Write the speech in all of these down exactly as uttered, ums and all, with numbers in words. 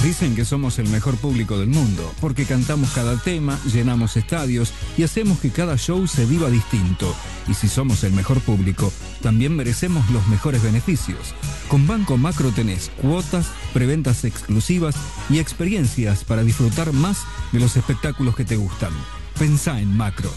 dicen que somos el mejor público del mundo, porque cantamos cada tema, llenamos estadios y hacemos que cada show se viva distinto. Y si somos el mejor público, también merecemos los mejores beneficios. Con Banco Macro tenés cuotas, preventas exclusivas y experiencias para disfrutar más de los espectáculos que te gustan. Pensá en Macro.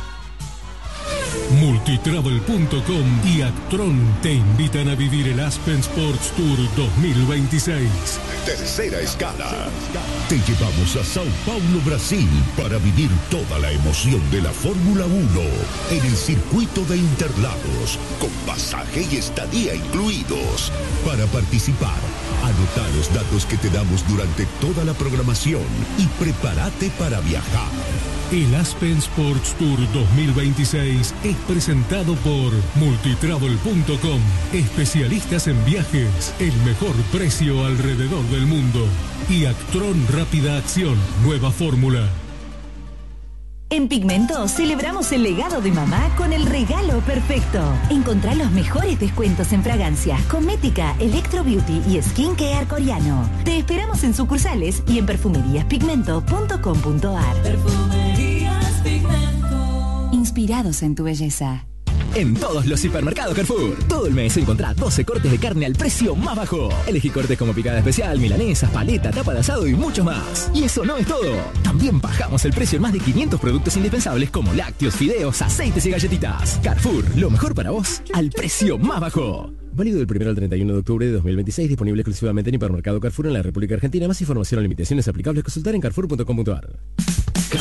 Multitravel punto com y Actron te invitan a vivir el Aspen Sports Tour dos mil veintiséis. Tercera escala. Te llevamos a Sao Paulo, Brasil, para vivir toda la emoción de la Fórmula uno en el circuito de Interlagos, con pasaje y estadía incluidos. Para participar, anota los datos que te damos durante toda la programación y prepárate para viajar. El Aspen Sports Tour dos mil veintiséis es presentado por Multitravel punto com. Especialistas en viajes, el mejor precio alrededor del mundo. Y Actron Rápida Acción, nueva fórmula. En Pigmento celebramos el legado de mamá con el regalo perfecto. Encontrá los mejores descuentos en fragancias, cosmética, electro beauty y skincare coreano. Te esperamos en sucursales y en perfumerías pigmento punto com punto ar. Perfumerías Pigmento. Inspirados en tu belleza. En todos los hipermercados Carrefour, todo el mes encontrá doce cortes de carne al precio más bajo. Elegí cortes como picada especial, milanesas, paleta, tapa de asado y mucho más. Y eso no es todo. También bajamos el precio en más de quinientos productos indispensables como lácteos, fideos, aceites y galletitas. Carrefour, lo mejor para vos al precio más bajo. Válido del primero al treinta y uno de octubre de dos mil veintiséis, disponible exclusivamente en hipermercado Carrefour en la República Argentina. Más información o limitaciones aplicables, consultar en carrefour punto com punto ar.